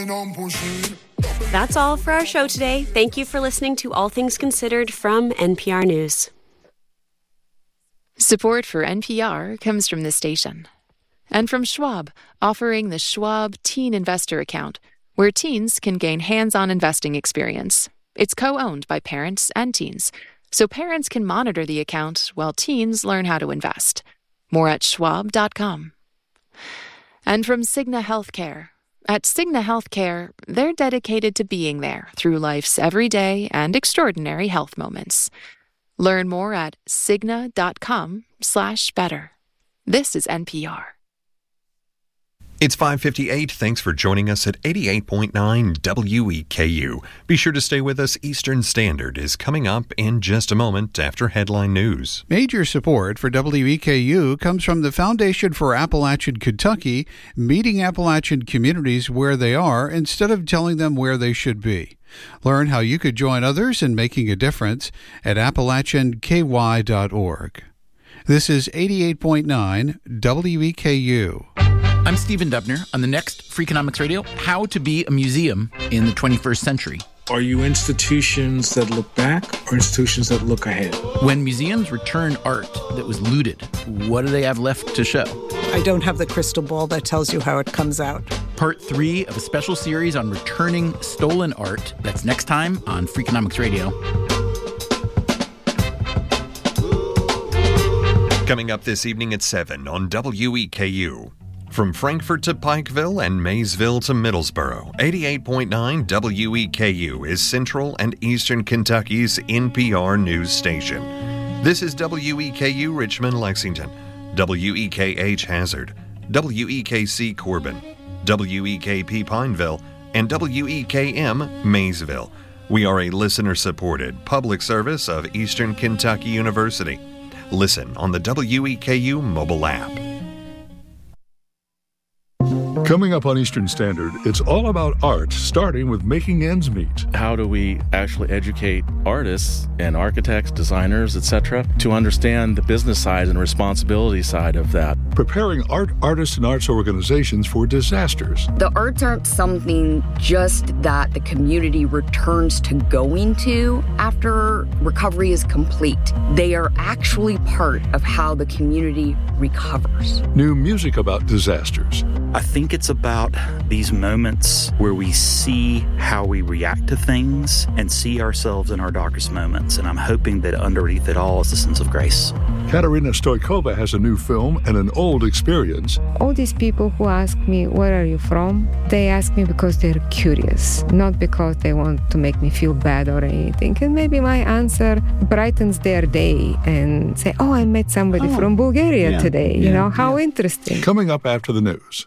That's all for our show today. Thank you for listening to All Things Considered from NPR News. Support for NPR comes from this station. And from Schwab, offering the Schwab Teen Investor Account, where teens can gain hands-on investing experience. It's co-owned by parents and teens, so parents can monitor the account while teens learn how to invest. More at schwab.com. And from Cigna Healthcare. At Cigna Healthcare, they're dedicated to being there through life's everyday and extraordinary health moments. Learn more at cigna.com/better. This is NPR. It's 5:58. Thanks for joining us at 88.9 WEKU. Be sure to stay with us. Eastern Standard is coming up in just a moment after headline news. Major support for WEKU comes from the Foundation for Appalachian Kentucky, meeting Appalachian communities where they are instead of telling them where they should be. Learn how you could join others in making a difference at AppalachianKY.org. This is 88.9 WEKU. I'm Stephen Dubner. On the next Freakonomics Radio, how to be a museum in the 21st century. Are you institutions that look back or institutions that look ahead? When museums return art that was looted, what do they have left to show? I don't have the crystal ball that tells you how it comes out. Part 3 of a special series on returning stolen art. That's next time on Freakonomics Radio. Coming up this evening at 7 on WEKU. From Frankfort to Pikeville and Maysville to Middlesboro, 88.9 WEKU is Central and Eastern Kentucky's NPR news station. This is WEKU Richmond, Lexington, WEKH Hazard, WEKC Corbin, WEKP Pineville, and WEKM Maysville. We are a listener-supported public service of Eastern Kentucky University. Listen on the WEKU mobile app. Coming up on Eastern Standard, it's all about art, starting with making ends meet. How do we actually educate artists and architects, designers, etc., to understand the business side and responsibility side of that? Preparing artists, and arts organizations for disasters. The arts aren't something just that the community returns to going to after recovery is complete. They are actually part of how the community recovers. New music about disasters. I think it's about these moments where we see how we react to things and see ourselves in our darkest moments. And I'm hoping that underneath it all is a sense of grace. Katerina Stoikova has a new film and an old experience. All these people who ask me, where are you from? They ask me because they're curious, not because they want to make me feel bad or anything. And maybe my answer brightens their day and say, oh, I met somebody from Bulgaria today. You know, how interesting. Coming up after the news.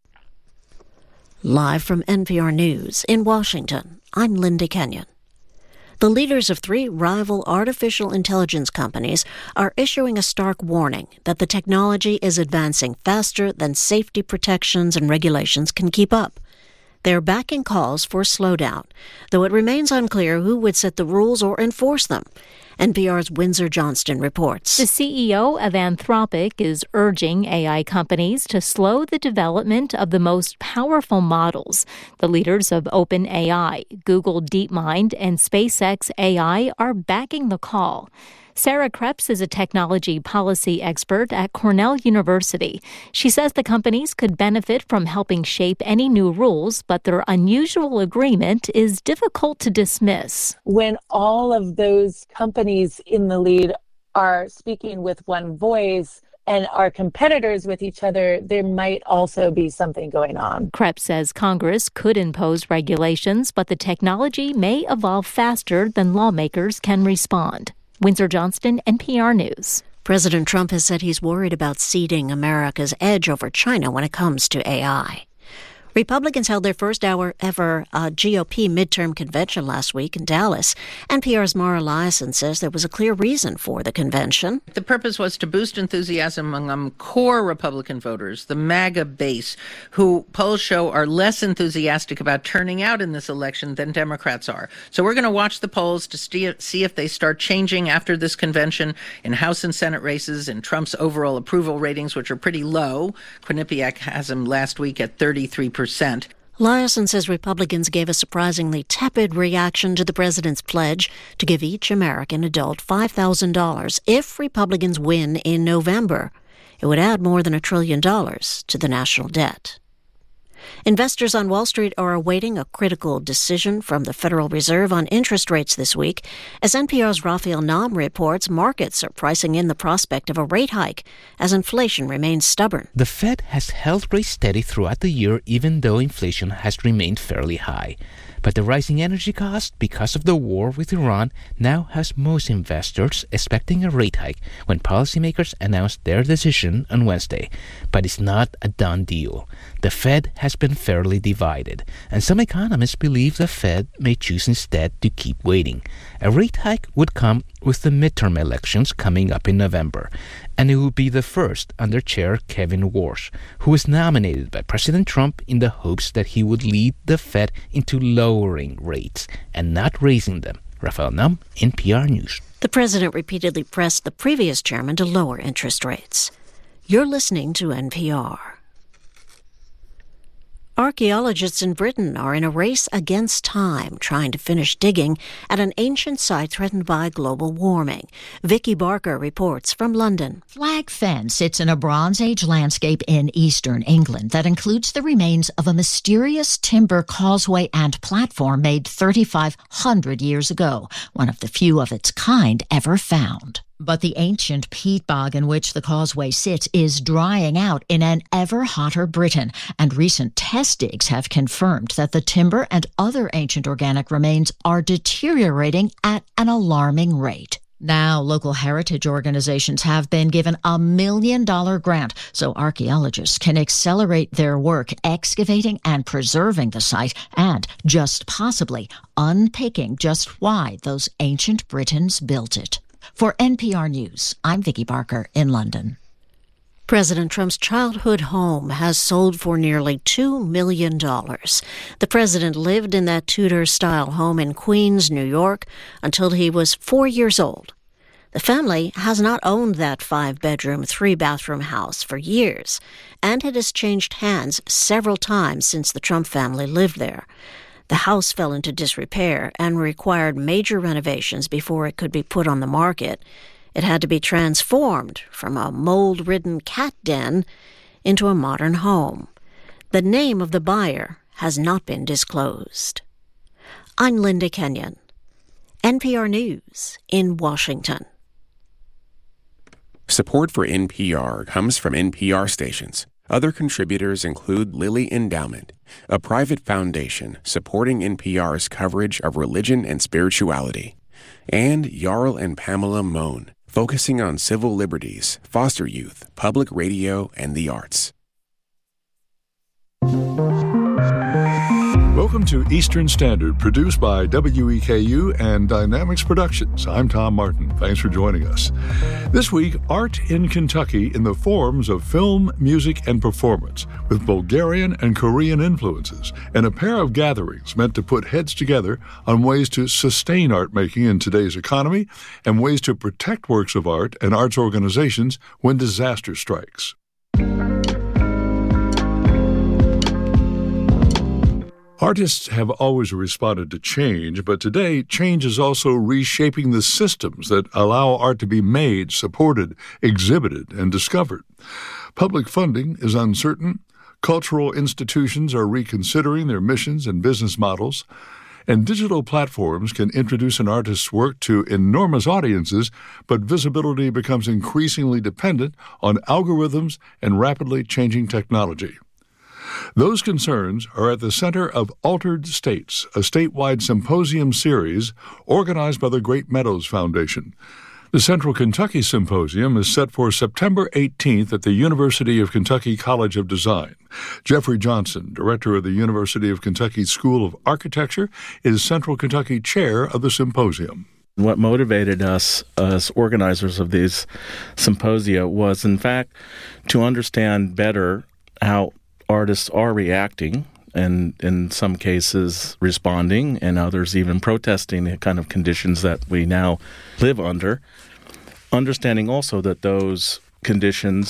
Live from NPR News in Washington, I'm Linda Kenyon. The leaders of 3 rival artificial intelligence companies are issuing a stark warning that the technology is advancing faster than safety protections and regulations can keep up. They're backing calls for a slowdown, though it remains unclear who would set the rules or enforce them. NPR's Windsor Johnston reports. The CEO of Anthropic is urging AI companies to slow the development of the most powerful models. The leaders of OpenAI, Google DeepMind, and SpaceX AI are backing the call. Sarah Krebs is a technology policy expert at Cornell University. She says the companies could benefit from helping shape any new rules, but their unusual agreement is difficult to dismiss. When all of those companies in the lead are speaking with one voice and are competitors with each other, there might also be something going on. Krebs says Congress could impose regulations, but the technology may evolve faster than lawmakers can respond. Windsor Johnston, NPR News. President Trump has said he's worried about ceding America's edge over China when it comes to AI. Republicans held their first ever GOP midterm convention last week in Dallas. NPR's Mara Liasson says there was a clear reason for the convention. The purpose was to boost enthusiasm among core Republican voters, the MAGA base, who polls show are less enthusiastic about turning out in this election than Democrats are. So we're going to watch the polls to see if they start changing after this convention in House and Senate races and Trump's overall approval ratings, which are pretty low. Quinnipiac has him last week at 33%. Liason says Republicans gave a surprisingly tepid reaction to the president's pledge to give each American adult $5,000 if Republicans win in November. It would add more than $1 trillion to the national debt. Investors on Wall Street are awaiting a critical decision from the Federal Reserve on interest rates this week. As NPR's Raphael Nahm reports, markets are pricing in the prospect of a rate hike as inflation remains stubborn. The Fed has held rates steady throughout the year, even though inflation has remained fairly high. But the rising energy cost because of the war with Iran now has most investors expecting a rate hike when policymakers announce their decision on Wednesday. But it's not a done deal. The Fed has been fairly divided, and some economists believe the Fed may choose instead to keep waiting. A rate hike would come with the midterm elections coming up in November, and it would be the first under Chair Kevin Warsh, who was nominated by President Trump in the hopes that he would lead the Fed into lowering rates and not raising them. Raphael Nahm, NPR News. The president repeatedly pressed the previous chairman to lower interest rates. You're listening to NPR. Archaeologists in Britain are in a race against time, trying to finish digging at an ancient site threatened by global warming. Vicky Barker reports from London. Flag Fen sits in a Bronze Age landscape in eastern England that includes the remains of a mysterious timber causeway and platform made 3,500 years ago, one of the few of its kind ever found. But the ancient peat bog in which the causeway sits is drying out in an ever hotter Britain, and recent test digs have confirmed that the timber and other ancient organic remains are deteriorating at an alarming rate. Now, local heritage organizations have been given a $1 million grant so archaeologists can accelerate their work excavating and preserving the site and, just possibly, unpicking just why those ancient Britons built it. For NPR News, I'm Vicky Barker in London. President Trump's childhood home has sold for nearly $2 million. The president lived in that Tudor-style home in Queens, New York, until he was 4 years old. The family has not owned that 5-bedroom, 3-bathroom house for years, and it has changed hands several times since the Trump family lived there. The house fell into disrepair and required major renovations before it could be put on the market. It had to be transformed from a mold-ridden cat den into a modern home. The name of the buyer has not been disclosed. I'm Linda Kenyon, NPR News in Washington. Support for NPR comes from NPR stations. Other contributors include Lilly Endowment, a private foundation supporting NPR's coverage of religion and spirituality, and Jarl and Pamela Mohn, focusing on civil liberties, foster youth, public radio, and the arts. Welcome to Eastern Standard, produced by WEKU and Dynamics Productions. I'm Tom Martin. Thanks for joining us. This week, art in Kentucky in the forms of film, music, and performance, with Bulgarian and Korean influences, and a pair of gatherings meant to put heads together on ways to sustain art making in today's economy and ways to protect works of art and arts organizations when disaster strikes. Artists have always responded to change, but today change is also reshaping the systems that allow art to be made, supported, exhibited, and discovered. Public funding is uncertain, cultural institutions are reconsidering their missions and business models, and digital platforms can introduce an artist's work to enormous audiences, but visibility becomes increasingly dependent on algorithms and rapidly changing technology. Those concerns are at the center of Altered States, a statewide symposium series organized by the Great Meadows Foundation. The Central Kentucky Symposium is set for September 18th at the University of Kentucky College of Design. Jeffrey Johnson, director of the University of Kentucky School of Architecture, is Central Kentucky chair of the symposium. What motivated us as organizers of these symposia was, in fact, to understand better how artists are reacting, and in some cases responding, and others even protesting the kind of conditions that we now live under. Understanding also that those conditions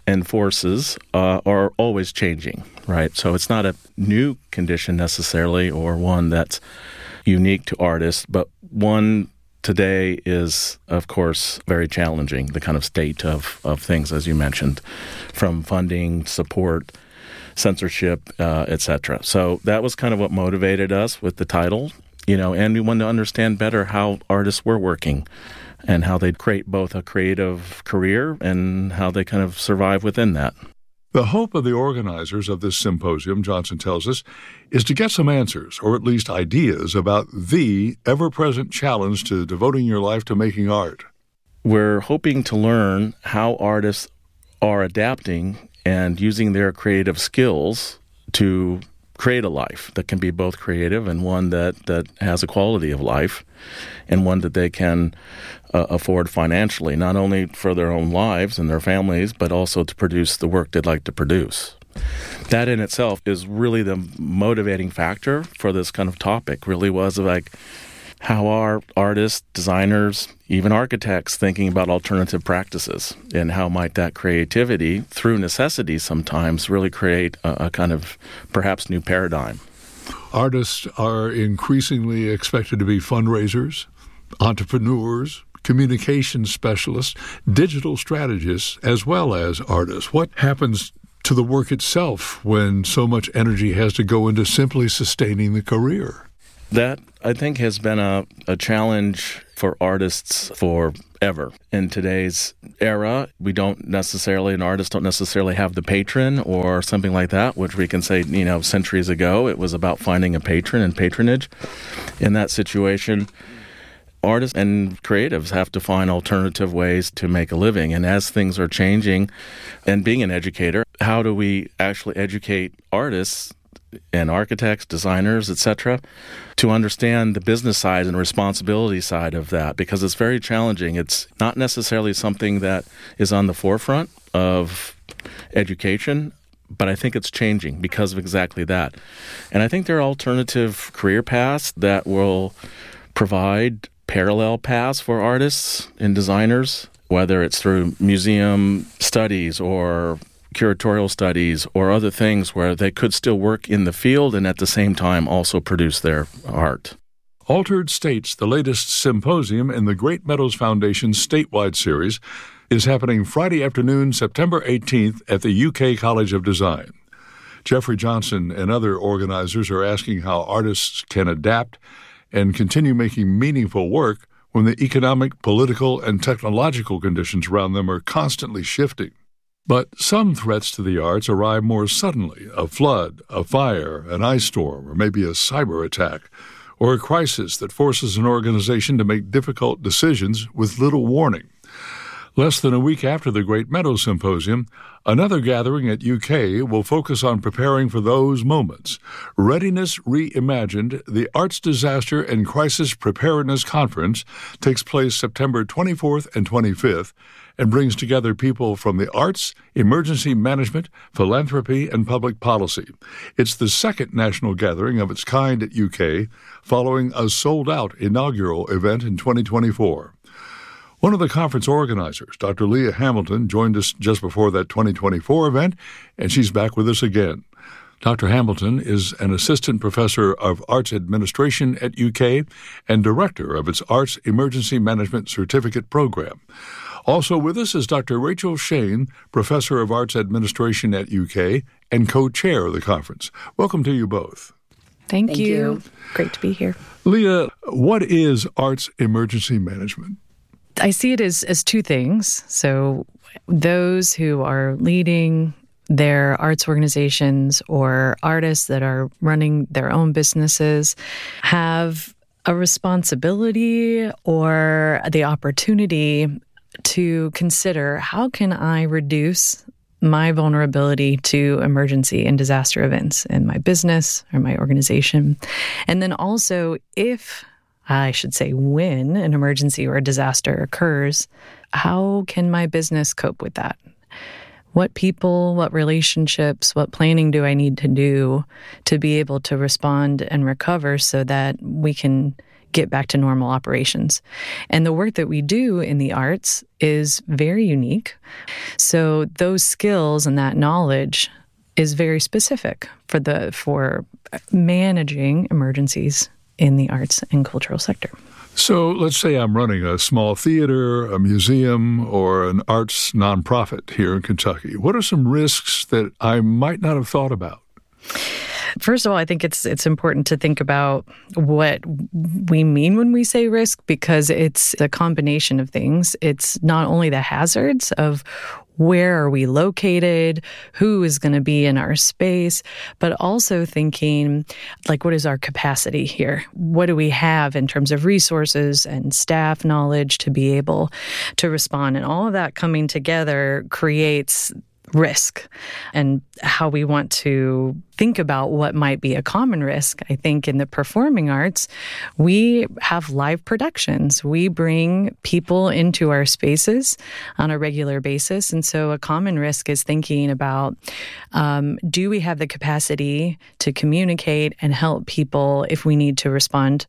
and forces are always changing, right? So it's not a new condition necessarily, or one that's unique to artists, but one today is, of course, very challenging, the kind of state of things, as you mentioned, from funding, support, censorship, etc. So that was kind of what motivated us with the title, and we wanted to understand better how artists were working and how they create both a creative career and how they kind of survive within that. The hope of the organizers of this symposium, Johnson tells us, is to get some answers, or at least ideas, about the ever-present challenge to devoting your life to making art. We're hoping to learn how artists are adapting and using their creative skills to create a life that can be both creative and one that has a quality of life, and one that they can afford financially, not only for their own lives and their families, but also to produce the work they'd like to produce. That in itself is really the motivating factor for this kind of topic, really was like, how are artists, designers, even architects thinking about alternative practices, and how might that creativity, through necessity sometimes, really create a kind of perhaps new paradigm? Artists are increasingly expected to be fundraisers, entrepreneurs, communication specialists, digital strategists, as well as artists. What happens to the work itself when so much energy has to go into simply sustaining the career? That, I think, has been a challenge for artists forever. In today's era, artists don't necessarily have the patron or something like that, which we can say, centuries ago, it was about finding a patron and patronage. In that situation, artists and creatives have to find alternative ways to make a living. And as things are changing, and being an educator, how do we actually educate artists and architects, designers, etc., to understand the business side and responsibility side of that? Because it's very challenging. It's not necessarily something that is on the forefront of education, but I think it's changing because of exactly that. And I think there are alternative career paths that will provide parallel paths for artists and designers, whether it's through museum studies or curatorial studies or other things where they could still work in the field and at the same time also produce their art. Altered States, the latest symposium in the Great Meadows Foundation statewide series, is happening Friday afternoon, September 18th at the UK College of Design. Jeffrey Johnson and other organizers are asking how artists can adapt and continue making meaningful work when the economic, political, and technological conditions around them are constantly shifting. But some threats to the arts arrive more suddenly: a flood, a fire, an ice storm, or maybe a cyber attack, or a crisis that forces an organization to make difficult decisions with little warning. Less than a week after the Great Meadows Symposium, another gathering at UK will focus on preparing for those moments. Readiness Reimagined, the Arts Disaster and Crisis Preparedness Conference, takes place September 24th and 25th and brings together people from the arts, emergency management, philanthropy, and public policy. It's the second national gathering of its kind at UK, following a sold-out inaugural event in 2024. One of the conference organizers, Dr. Leah Hamilton, joined us just before that 2024 event, and she's back with us again. Dr. Hamilton is an assistant professor of arts administration at UK and director of its Arts Emergency Management Certificate Program. Also with us is Dr. Rachel Shane, professor of arts administration at UK and co-chair of the conference. Welcome to you both. Thank you. Great to be here. Leah, what is arts emergency management? I see it as two things. So those who are leading their arts organizations or artists that are running their own businesses have a responsibility or the opportunity to consider, how can I reduce my vulnerability to emergency and disaster events in my business or my organization? And then also, when an emergency or a disaster occurs, how can my business cope with that? What people, what relationships, what planning do I need to do to be able to respond and recover so that we can get back to normal operations. And the work that we do in the arts is very unique. So those skills and that knowledge is very specific for managing emergencies in the arts and cultural sector. So let's say I'm running a small theater, a museum, or an arts nonprofit here in Kentucky. What are some risks that I might not have thought about? First of all, I think it's important to think about what we mean when we say risk, because it's a combination of things. It's not only the hazards of where are we located, who is going to be in our space, but also thinking, like, what is our capacity here? What do we have in terms of resources and staff knowledge to be able to respond? And all of that coming together creates risk, and how we want to think about what might be a common risk. I think in the performing arts, we have live productions. We bring people into our spaces on a regular basis. And so a common risk is thinking about, do we have the capacity to communicate and help people if we need to respond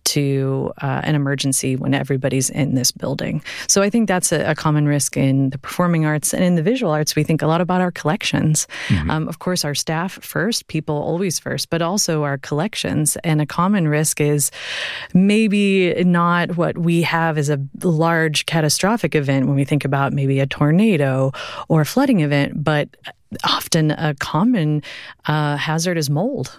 to an emergency when everybody's in this building? So I think that's a common risk in the performing arts. And in the visual arts, we think a lot about our collections. Mm-hmm. Of course, our staff first, people always first, but also our collections. And a common risk is maybe not what we have as a large catastrophic event when we think about maybe a tornado or a flooding event, but often a common hazard is mold.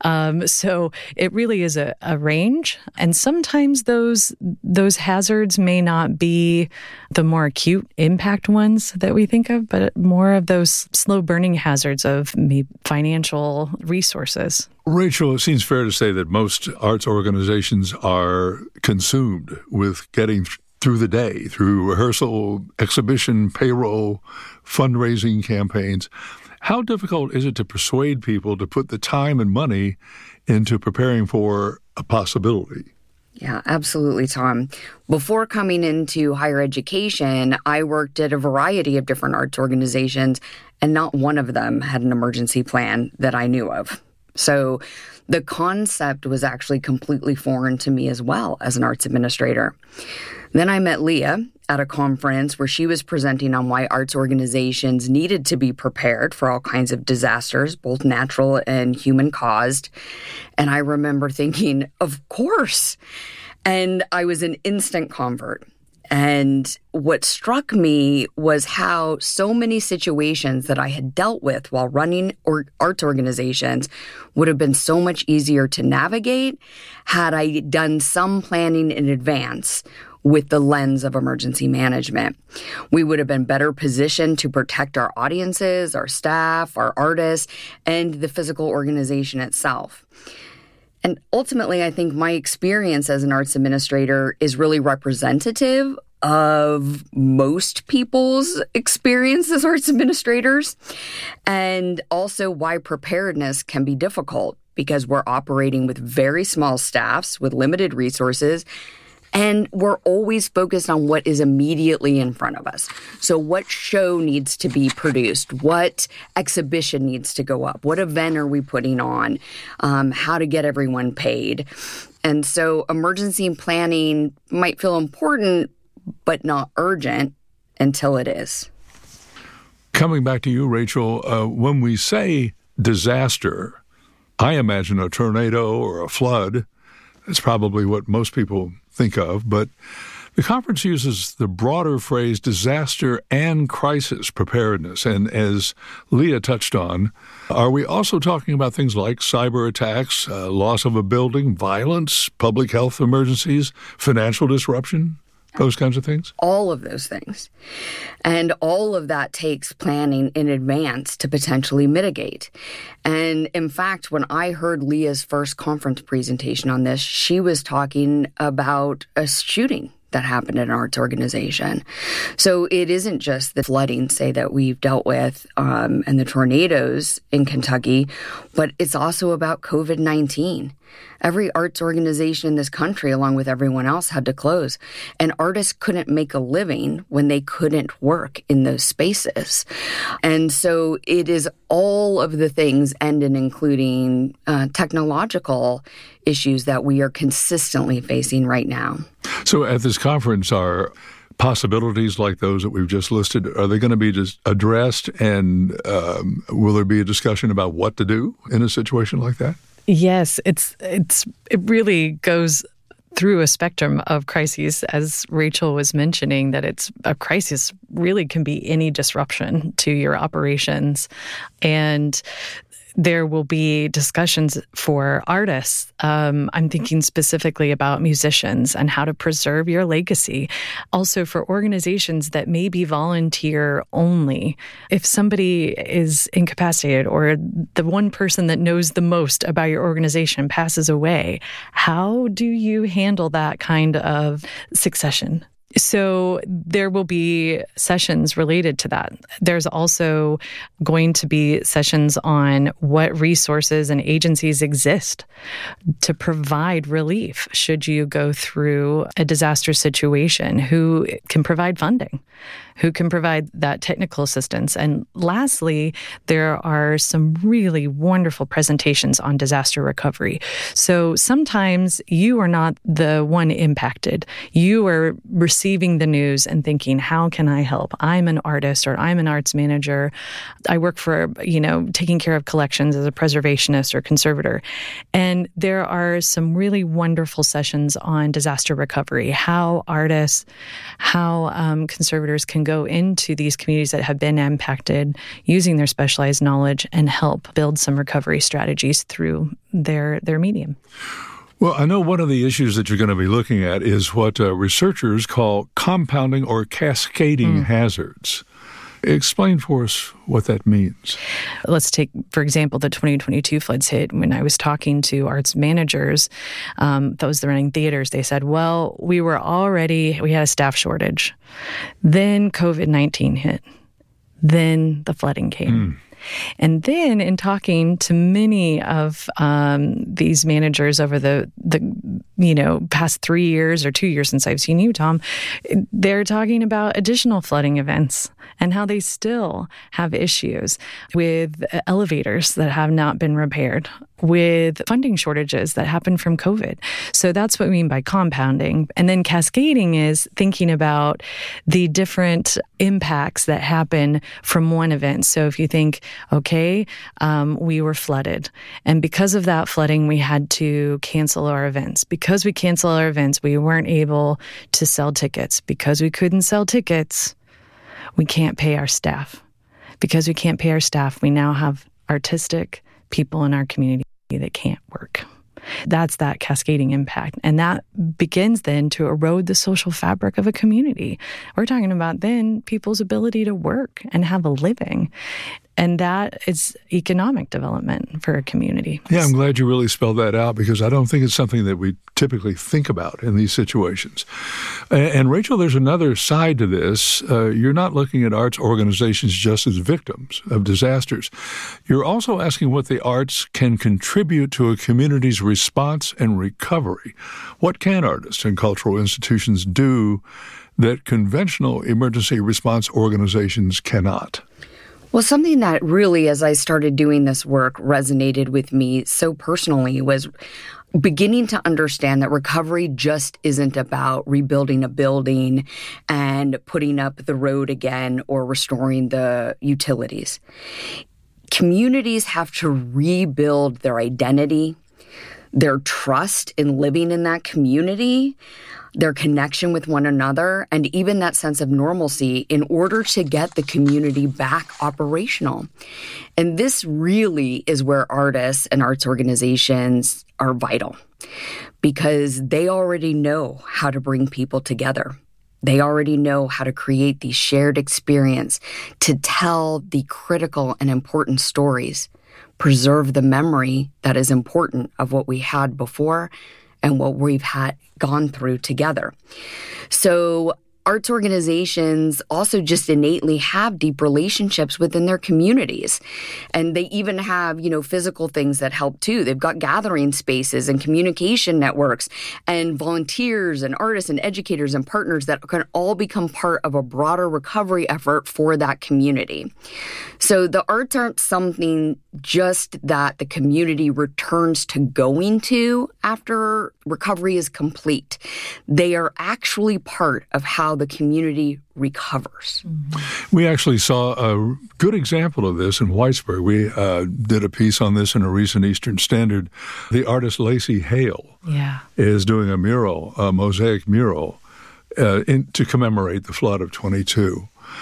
So it really is a range. And sometimes those hazards may not be the more acute impact ones that we think of, but more of those slow burning hazards of maybe financial resources. Rachel, it seems fair to say that most arts organizations are consumed with getting through the day, through rehearsal, exhibition, payroll, fundraising campaigns. How difficult is it to persuade people to put the time and money into preparing for a possibility? Yeah, absolutely, Tom. Before coming into higher education, I worked at a variety of different arts organizations, and not one of them had an emergency plan that I knew of. So the concept was actually completely foreign to me as well as an arts administrator. Then I met Leah at a conference where she was presenting on why arts organizations needed to be prepared for all kinds of disasters, both natural and human-caused. And I remember thinking, of course. And I was an instant convert. And what struck me was how so many situations that I had dealt with while running arts organizations would have been so much easier to navigate had I done some planning in advance with the lens of emergency management. We would have been better positioned to protect our audiences, our staff, our artists, and the physical organization itself. And ultimately, I think my experience as an arts administrator is really representative of most people's experience as arts administrators, and also why preparedness can be difficult, because we're operating with very small staffs with limited resources, and we're always focused on what is immediately in front of us. So what show needs to be produced? What exhibition needs to go up? What event are we putting on? How to get everyone paid? And so emergency planning might feel important, but not urgent until it is. Coming back to you, Rachel, when we say disaster, I imagine a tornado or a flood. That's probably what most people think of, but the conference uses the broader phrase disaster and crisis preparedness. And as Leah touched on, are we also talking about things like cyber attacks, loss of a building, violence, public health emergencies, financial disruption? Those kinds of things? All of those things. And all of that takes planning in advance to potentially mitigate. And in fact, when I heard Leah's first conference presentation on this, she was talking about a shooting that happened in an arts organization. So it isn't just the flooding, say, that we've dealt with and the tornadoes in Kentucky, but it's also about COVID-19. Every arts organization in this country, along with everyone else, had to close. And artists couldn't make a living when they couldn't work in those spaces. And so it is all of the things, and including technological issues that we are consistently facing right now. So at this conference, are possibilities like those that we've just listed, are they going to be just addressed, and will there be a discussion about what to do in a situation like that? Yes, it really goes through a spectrum of crises, as Rachel was mentioning, that it's a crisis really can be any disruption to your operations. And there will be discussions for artists. I'm thinking specifically about musicians and how to preserve your legacy. Also for organizations that may be volunteer only. If somebody is incapacitated or the one person that knows the most about your organization passes away, how do you handle that kind of succession? So there will be sessions related to that. There's also going to be sessions on what resources and agencies exist to provide relief should you go through a disaster situation, who can provide funding, who can provide that technical assistance. And lastly, there are some really wonderful presentations on disaster recovery. So sometimes you are not the one impacted. You are receiving the news and thinking, how can I help? I'm an artist or I'm an arts manager. I work for, taking care of collections as a preservationist or conservator. And there are some really wonderful sessions on disaster recovery, how artists, how conservators can go into these communities that have been impacted using their specialized knowledge and help build some recovery strategies through their medium. Well, I know one of the issues that you're going to be looking at is what researchers call compounding or cascading hazards. Explain for us what that means. Let's take, for example, the 2022 floods hit. When I was talking to arts managers, those that are running theaters, they said, well, we had a staff shortage. Then COVID-19 hit. Then the flooding came. And then in talking to many of these managers over the past 3 years or 2 years since I've seen you, Tom, they're talking about additional flooding events and how they still have issues with elevators that have not been repaired, with funding shortages that happen from COVID. So that's what we mean by compounding. And then cascading is thinking about the different impacts that happen from one event. So if you think, okay, we were flooded, and because of that flooding, we had to cancel our events. Because we canceled our events, we weren't able to sell tickets. Because we couldn't sell tickets, we can't pay our staff. Because we can't pay our staff, we now have artistic people in our community that can't work. That's that cascading impact. And that begins then to erode the social fabric of a community. We're talking about then people's ability to work and have a living. And that is economic development for a community. Yeah, I'm glad you really spelled that out, because I don't think it's something that we typically think about in these situations. And Rachel, there's another side to this. You're not looking at arts organizations just as victims of disasters. You're also asking what the arts can contribute to a community's response and recovery. What can artists and cultural institutions do that conventional emergency response organizations cannot? Well, something that really, as I started doing this work, resonated with me so personally was beginning to understand that recovery just isn't about rebuilding a building and putting up the road again or restoring the utilities. Communities have to rebuild their identity, their trust in living in that community, their connection with one another, and even that sense of normalcy in order to get the community back operational. And this really is where artists and arts organizations are vital, because they already know how to bring people together. They already know how to create the shared experience, to tell the critical and important stories, preserve the memory that is important of what we had before, and what we've gone through together. So arts organizations also just innately have deep relationships within their communities. And they even have, physical things that help too. They've got gathering spaces and communication networks and volunteers and artists and educators and partners that can all become part of a broader recovery effort for that community. So the arts aren't something just that the community returns to going to after recovery is complete. They are actually part of how the community recovers. We actually saw a good example of this in Whitesburg. We did a piece on this in a recent Eastern Standard. The artist Lacey Hale is doing a mural, a mosaic mural, to commemorate the flood of 22.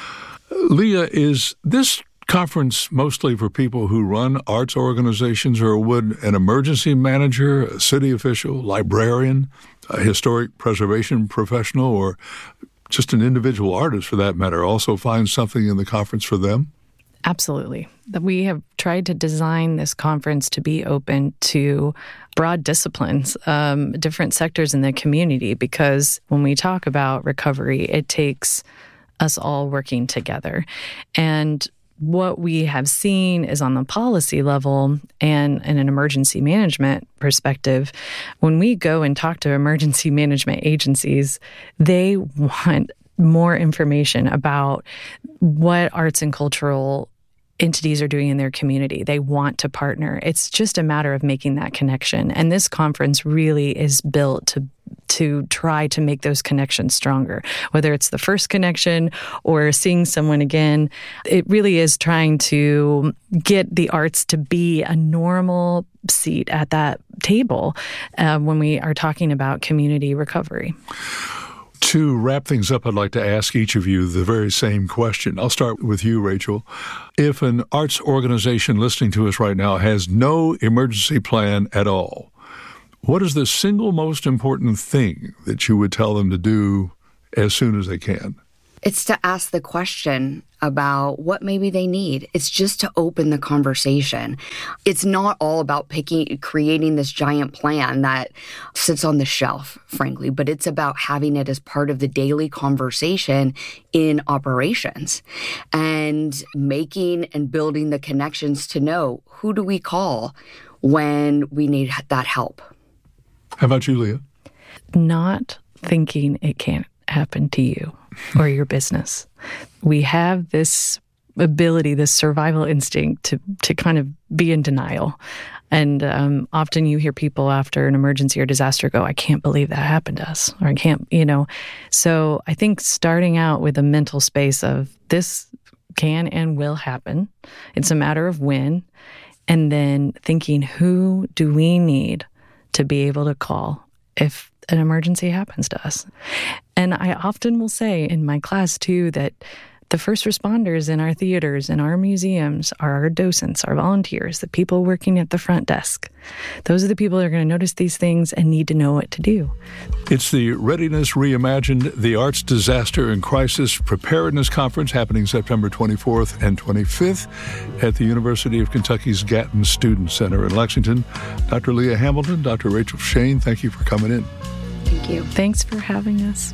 Leah, is this conference mostly for people who run arts organizations, or would an emergency manager, a city official, librarian, a historic preservation professional, or just an individual artist for that matter also find something in the conference for them? Absolutely. We have tried to design this conference to be open to broad disciplines, different sectors in the community, because when we talk about recovery, it takes us all working together. And what we have seen is on the policy level and in an emergency management perspective, when we go and talk to emergency management agencies, they want more information about what arts and cultural entities are doing in their community. They want to partner. It's just a matter of making that connection. And this conference really is built to try to make those connections stronger, whether it's the first connection or seeing someone again. It really is trying to get the arts to be a normal seat at that table when we are talking about community recovery. To wrap things up, I'd like to ask each of you the very same question. I'll start with you, Rachel. If an arts organization listening to us right now has no emergency plan at all, what is the single most important thing that you would tell them to do as soon as they can? It's to ask the question about what maybe they need. It's just to open the conversation. It's not all about creating this giant plan that sits on the shelf, frankly, but it's about having it as part of the daily conversation in operations and making and building the connections to know who do we call when we need that help. How about you, Leah? Not thinking it can't happen to you or your business. We have this ability, this survival instinct to kind of be in denial. And often you hear people after an emergency or disaster go, I can't believe that happened to us, or I can't, So I think starting out with a mental space of this can and will happen. It's a matter of when. And then thinking, who do we need to be able to call if an emergency happens to us? And I often will say in my class, too, that the first responders in our theaters and our museums are our docents, our volunteers, the people working at the front desk. Those are the people that are going to notice these things and need to know what to do. It's the Readiness Reimagined, the Arts Disaster and Crisis Preparedness Conference happening September 24th and 25th at the University of Kentucky's Gatton Student Center in Lexington. Dr. Leah Hamilton, Dr. Rachel Shane, thank you for coming in. Thank you. Thanks for having us.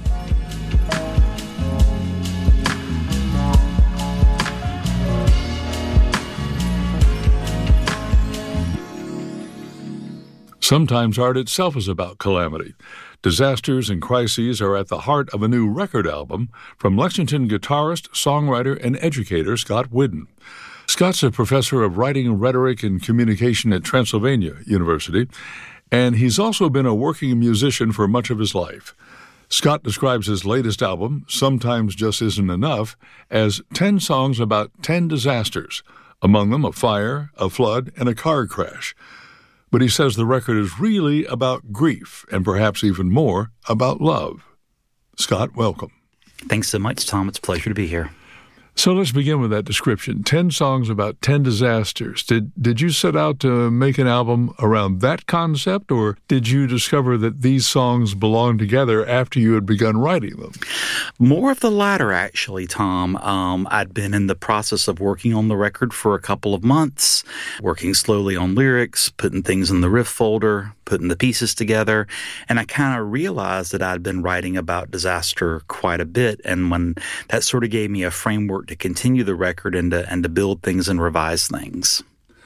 Sometimes art itself is about calamity. Disasters and crises are at the heart of a new record album from Lexington guitarist, songwriter, and educator Scott Whidden. Scott's a professor of writing, rhetoric, and communication at Transylvania University, and he's also been a working musician for much of his life. Scott describes his latest album, Sometimes Just Isn't Enough, as 10 songs about 10 disasters, among them a fire, a flood, and a car crash. But he says the record is really about grief and perhaps even more about love. Scott, welcome. Thanks so much, Tom. It's a pleasure to be here. So let's begin with that description. 10 songs about 10 disasters. Did you set out to make an album around that concept, or did you discover that these songs belong together after you had begun writing them? More of the latter, actually, Tom. I'd been in the process of working on the record for a couple of months, working slowly on lyrics, putting things in the riff folder, putting the pieces together, and I kind of realized that I'd been writing about disaster quite a bit, and when that sort of gave me a framework to continue the record and to build things and revise things.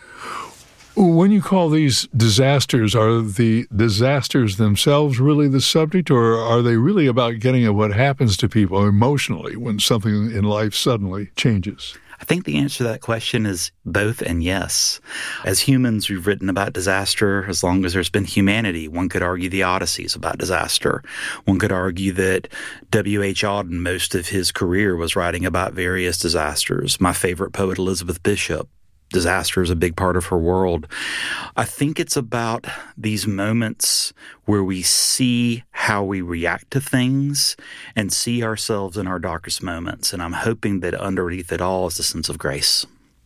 When you call these disasters, are the disasters themselves really the subject, or are they really about getting at what happens to people emotionally when something in life suddenly changes? I think the answer to that question is both and yes. As humans, we've written about disaster as long as there's been humanity. One could argue the Odyssey is about disaster. One could argue that W.H. Auden, most of his career, was writing about various disasters. My favorite poet, Elizabeth Bishop, disaster is a big part of her world. I think it's about these moments where we see how we react to things and see ourselves in our darkest moments. And I'm hoping that underneath it all is a sense of grace.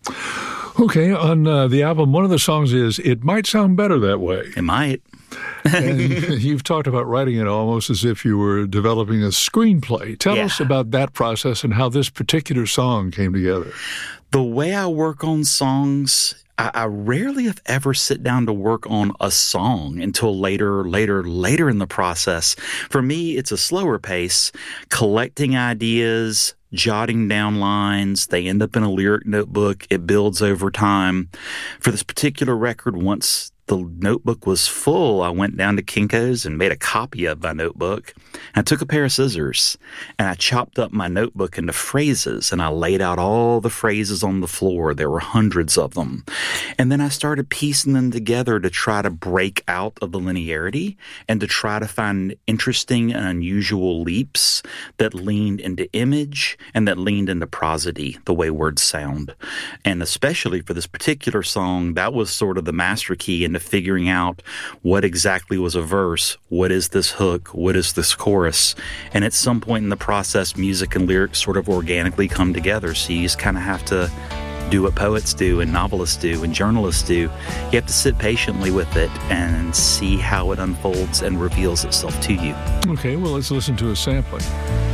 Okay, on the album, one of the songs is It Might Sound Better That Way. It might. And you've talked about writing it almost as if you were developing a screenplay. Tell us about that process and how this particular song came together. The way I work on songs, I rarely if ever sit down to work on a song until later in the process. For me, it's a slower pace, collecting ideas, jotting down lines. They end up in a lyric notebook. It builds over time. For this particular record, once the notebook was full, I went down to Kinko's and made a copy of my notebook. I took a pair of scissors and I chopped up my notebook into phrases, and I laid out all the phrases on the floor. There were hundreds of them. And then I started piecing them together to try to break out of the linearity and to try to find interesting and unusual leaps that leaned into image and that leaned into prosody, the way words sound. And especially for this particular song, that was sort of the master key into figuring out what exactly was a verse, what is this hook, what is this chorus. And at some point in the process, music and lyrics sort of organically come together. So you just kind of have to do what poets do and novelists do and journalists do. You have to sit patiently with it and see how it unfolds and reveals itself to you. Okay, well, let's listen to a sampling.